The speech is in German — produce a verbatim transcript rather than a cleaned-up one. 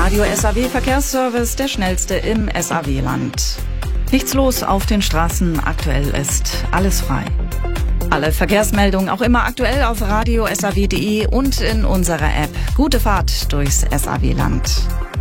Radio S A W Verkehrsservice, der schnellste im S A W-Land. Nichts los auf den Straßen, aktuell ist alles frei. Alle Verkehrsmeldungen auch immer aktuell auf radio s a w punkt d e und in unserer App. Gute Fahrt durchs S A W-Land.